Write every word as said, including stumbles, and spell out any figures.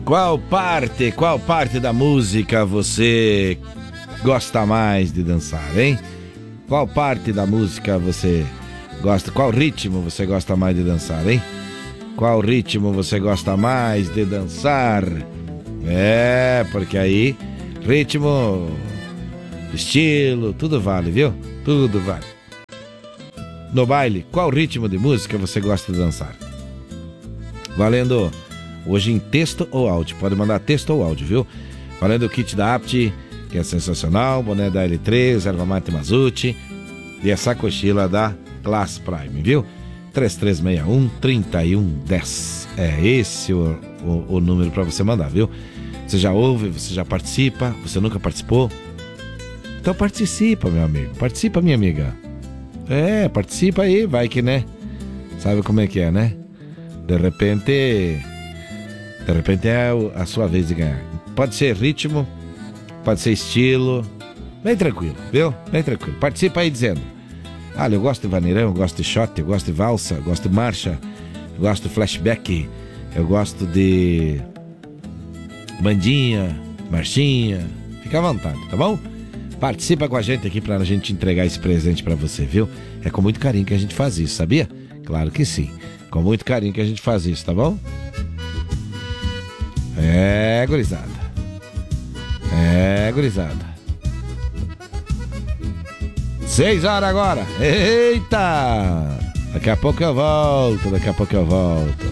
Qual parte, qual parte da música você gosta mais de dançar, hein? Qual parte da música você gosta, qual ritmo você gosta mais de dançar, hein? Qual ritmo você gosta mais de dançar? É, porque aí, ritmo, estilo, tudo vale, viu? Tudo vale. No baile, qual ritmo de música você gosta de dançar? Valendo hoje em texto ou áudio. Pode mandar texto ou áudio, viu? Valendo o kit da Apt, que é sensacional. Boné da L três, erva mate Mazuti. E essa cochila da Class Prime, viu? três três seis um, três um um zero. É esse o, o, o número pra você mandar, viu? Você já ouve, você já participa, você nunca participou? Então participa, meu amigo. Participa, minha amiga. É, participa aí, vai que, né? Sabe como é que é, né? De repente... De repente é a sua vez de ganhar. Pode ser ritmo, pode ser estilo. Bem tranquilo, viu? Bem tranquilo. Participa aí dizendo: olha, eu gosto de vaneirão, eu gosto de shot, eu gosto de valsa, eu gosto de marcha, eu gosto de flashback, eu gosto de bandinha, marchinha. Fica à vontade, tá bom? Participa com a gente aqui pra gente entregar esse presente pra você, viu? É com muito carinho que a gente faz isso, sabia? Claro que sim. Com muito carinho que a gente faz isso, tá bom? É, gurizada. É, gurizada. Seis horas agora. Eita! Daqui a pouco eu volto, daqui a pouco eu volto.